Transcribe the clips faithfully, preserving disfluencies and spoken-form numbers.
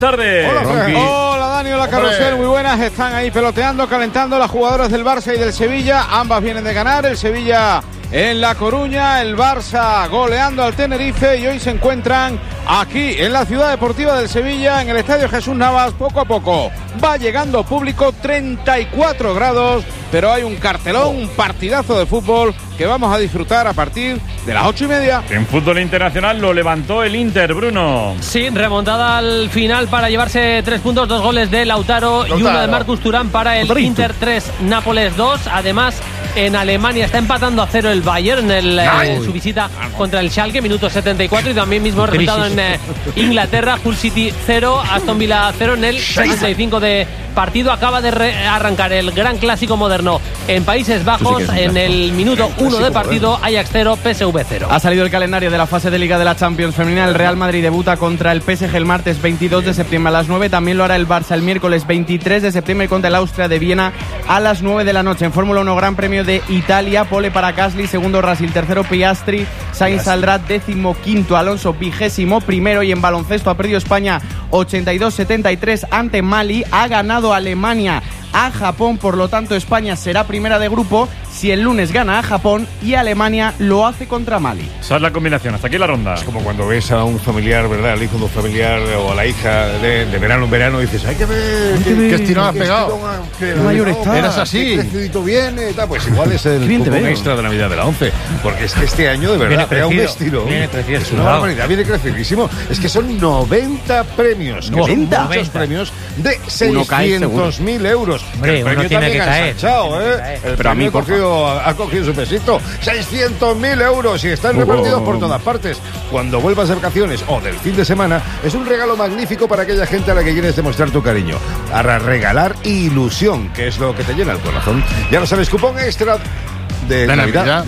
Tarde. Hola, Ronqui. Hola Dani, hola Carrusel, muy buenas. Están ahí peloteando, calentando las jugadoras del Barça y del Sevilla. Ambas vienen de ganar, el Sevilla en La Coruña, el Barça goleando al Tenerife, y hoy se encuentran aquí en la ciudad deportiva del Sevilla, en el Estadio Jesús Navas. Poco a poco va llegando público, treinta y cuatro grados, pero hay un cartelón, un partidazo de fútbol que vamos a disfrutar a partir de las ocho y media. En fútbol internacional lo levantó el Inter, Bruno. Sí, remontada al final para llevarse tres puntos, dos goles de Lautaro, Lautaro. y uno de Marcus Thuram para el Lautarito. Inter tres, Nápoles dos. Además, en Alemania está empatando a cero el Bayern en, el, en su visita contra el Schalke, minuto setenta y cuatro, y también mismo resultado en eh, Inglaterra, Hull City cero, Aston Villa cero en el sesenta y cinco de partido. Acaba de re- arrancar el gran clásico moderno en Países Bajos, sí en el minuto uno de partido, Ajax cero, P S V cero. Ha salido el calendario de la fase de Liga de la Champions femenina. El Real Madrid debuta contra el P S G el martes veintidós de septiembre a las nueve. También lo hará el Barça el miércoles veintitrés de septiembre contra el Austria de Viena a las nueve de la noche. En Fórmula uno, Gran Premio de Italia, pole para Gasly, segundo Russell, tercero Piastri, Sainz saldrá décimo quinto, Alonso vigésimo primero. Y en baloncesto ha perdido España ochenta y dos setenta y tres ante Mali. Ha ganado Alemania a Japón, por lo tanto España será primera de grupo si el lunes gana a Japón y Alemania lo hace contra Mali. Esa es la combinación, hasta aquí la ronda. Es como cuando ves a un familiar, ¿verdad? Al hijo de un familiar o a la hija de, de verano en verano y dices, hay que ver qué, qué estirón has pegado, qué mayor está, eras así, qué crecidito viene, tal. Pues igual es el cupón extra de Navidad de la once, porque es que este año de verdad pega un estilo, viene crecido, es una barbaridad, viene crecidísimo. Es que son noventa premios, que noventa son muchos premios de seiscientos mil euros. Hombre, el premio tiene también que caer, ensanchado, ¿eh? caer. El Pero a mí, ha cogido, ha cogido su pesito. seiscientos mil euros y están repartidos por todas partes. Cuando vuelvas de vacaciones o del fin de semana, es un regalo magnífico para aquella gente a la que quieres demostrar tu cariño. Para regalar ilusión, que es lo que te llena el corazón. Ya lo sabes, cupón extra de la Navidad.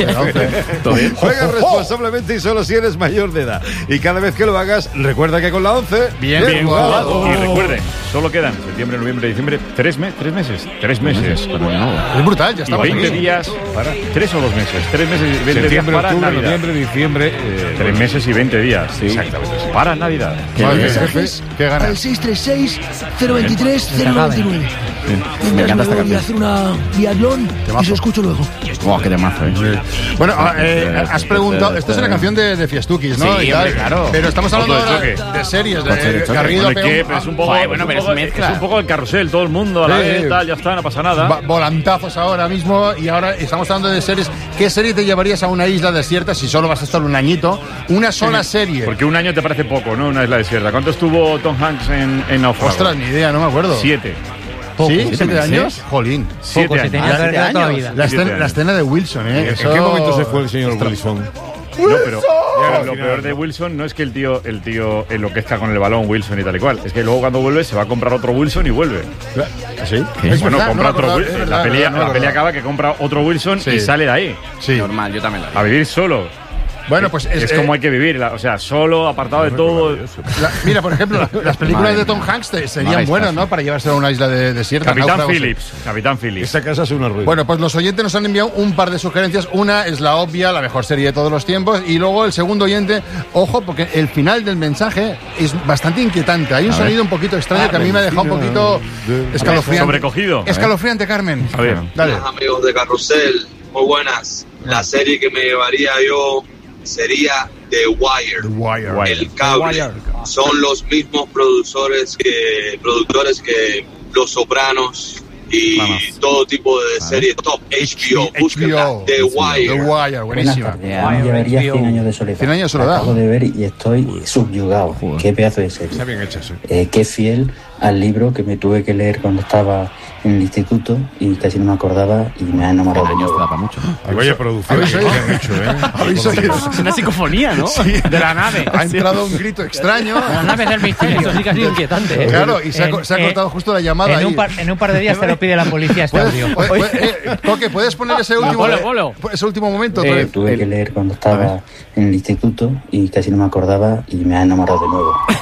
Navidad. Juega responsablemente y solo si eres mayor de edad. Y cada vez que lo hagas, recuerda que con la once... Bien, bien jugado. Y recuerden, solo quedan septiembre, noviembre, diciembre, tres, me- tres meses. Tres meses. Es brutal, ya estamos y veinte aquí. días para... Tres o dos meses. Tres meses y veinte Septiembre, días para octubre, Navidad. noviembre, diciembre... Eh, Tres meses y veinte días. Sí. Exactamente. Para Navidad. Vale, jefe, ¿qué Al ganas? seis tres seis, cero veintitrés, cero noventa y nueve. Me encanta esta Voy a canción. hacer una biatlón y se escucho luego. Oh, qué temazo, ¿eh? Bueno, eh, has preguntado, esta es una canción de, de Fiestukis, ¿no? Sí, Y tal, hombre, claro. Pero estamos hablando Foto de ahora de, choque. de series, Foto de de choque. Garrido Bueno, ¿y qué? pegó Pero es un poco, Joder, es bueno, un pero es poco- mezcla. es un poco el carrusel, todo el mundo a la Sí. vez, tal, ya está, no pasa nada. va- volantazos ahora mismo, y ahora estamos hablando de series. ¿Qué serie te llevarías a una isla desierta si solo vas a estar un añito? Una sola serie. Porque un año te parece poco, ¿no? Una isla desierta. ¿Cuánto estuvo Tom Hanks en, en Náufrago? Ostras, ni idea, no me acuerdo. Siete. ¿Sí? ¿Siete ¿Siete meses? años? Jolín. Siete Poco, se años. tenía que haber quedado toda la vida. La, Siete escena, años. la escena de Wilson, ¿eh? ¿En Eso- qué momento se fue el señor Wilson? No, pero ya, lo peor de Wilson no es que el tío, el tío enloquezca con el balón Wilson y tal y cual. Es que luego cuando vuelve se va a comprar otro Wilson y vuelve. ¿Sí? Es Bueno, verdad, compra no me otro acordaba, Wilson. es La verdad, pelea, no me la pelea acordaba. acaba que compra otro Wilson Sí. y sale de ahí. Sí. Normal, yo también la vi. A vivir solo. Bueno, pues es, Es eh, como hay que vivir. la- O sea, solo, apartado de todo. la- mira, por ejemplo, la- las películas Madre de Tom mía. Hanks te- serían Maestra, buenas, sí. ¿no? Para llevarse a una isla de, desierta. Capitán náufragos. Phillips. Capitán Phillips. Esa casa es una ruina. Bueno, pues los oyentes nos han enviado un par de sugerencias. Una es la obvia, la mejor serie de todos los tiempos. Y luego el segundo oyente, ojo, porque el final del mensaje es bastante inquietante. Hay un sonido un poquito extraño que a mí me ha dejado un poquito escalofriante. Sobrecogido. Escalofriante, Carmen. A ver. Dale. Hola, amigos de Carrusel, muy buenas. La serie que me llevaría yo sería The Wire. The Wire. Wire. El cable. Son los mismos productores que productores que Los Sopranos y Vamos. todo tipo de series top. H B O, búsquenla. H B O. The Wire. The Wire, Buenas buenísima. tardes, a mí me llevaría cien años de soledad. cien años de soledad. La acabo de ver y estoy subyugado. Qué pedazo de serie. Está bien hecha, sí. Eh, qué fiel al libro que me tuve que leer cuando estaba en el instituto y casi no me acordaba y me ha enamorado de nuevo. Para mucho. Y vaya producción ¿Habéis que oído? han hecho, ¿eh? ¿Habéis oído? Es una psicofonía, ¿no? De la nave. Ha entrado un grito extraño. Las naves del misterio. Esto sí que ha sido inquietante, ¿eh? Claro, y se ha, co- En- se ha eh, cortado justo la llamada En ahí. un, par, en un par de días te lo pide la policía este ¿Puedes, audio. puede- puede- eh, Coque, ¿puedes poner ese último, Polo, polo. ese último momento? Eh, otra vez? tuve que leer cuando estaba en el instituto y casi no me acordaba y me ha enamorado de nuevo.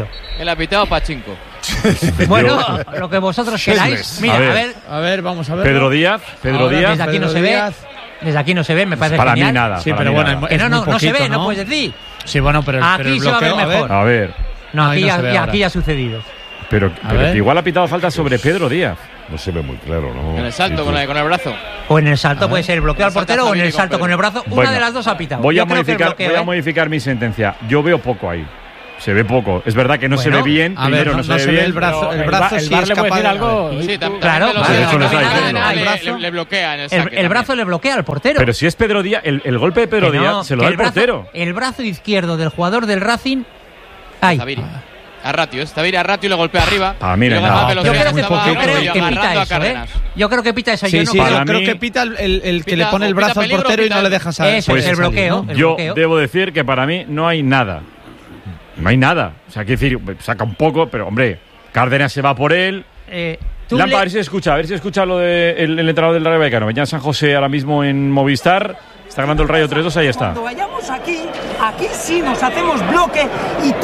cero. El ha pitado Pachinko. Bueno, lo que vosotros queráis. Mira, a ver. A ver, a ver vamos a ver. Pedro Díaz, Pedro Ahora, Díaz. Desde aquí Pedro no se Díaz. ve. Desde aquí no se ve, me parece Para genial. mí nada. Sí, para pero mí bueno, nada. es Que no, muy no, no se poquito, ve, no puedes decir. Sí, bueno, pero, Aquí pero el se va a ver bloqueo, mejor. A ver, No, Ahí aquí, no se ya, ve ya- ahora. aquí ya ha sucedido. pero, pero ver. que igual ha pitado falta sobre Pedro Díaz. No se ve muy claro, ¿no? En el salto, Sí, con, sí. el, con el brazo. O en el salto puede ser el bloqueo al Salta portero o en el Zabini salto con con el brazo. Una Bueno, de las dos ha pitado. Voy Yo a creo que el modificar, bloqueo, voy a ¿eh? modificar mi sentencia. Yo veo poco ahí. Se ve poco. Es verdad que no Bueno, se ve bien. a ver, Primero no- no, se no ve se ve bien. el brazo- pero el brazo el sí VAR es le puede capaz decir de- algo. Sí, tam- Claro, también vale, lo- eso lo está también diciendo. le- El brazo- le, le bloquea en el El, saque. el brazo le bloquea al portero. Pero si es Pedro Díaz, el, el golpe de Pedro Que no, Díaz se lo que da el el brazo- portero. El brazo izquierdo del jugador del Racing. Ay. Zabiri. A Ratio, Zabiri a Ratio le golpea arriba. Para mí no y es luego nada. Mbappé lo Yo tiene creo que, estaba yo creo medio que agarrando pita a eso, ¿eh? Cárdenas. Yo creo que pita eso. Sí, yo no sí, creo- yo Para creo mí- que pita el, el- el que Pita- le pone el o pita brazo al peligro, portero y pita no le el- deja salir. Eso Pues es el bloqueo. el Yo bloqueo. debo decir que para mí no hay nada. No hay nada. O sea, quiero decir, saca un poco, pero hombre, Cárdenas se va por él. Eh, tú Lampa, le- a ver si escucha, a ver si escucha lo del de el, el entrenador del Rayo Vallecano. Venía San José ahora mismo en Movistar. Está ganando el Rayo tres dos, ahí está. Cuando vayamos aquí, aquí sí nos hacemos bloque y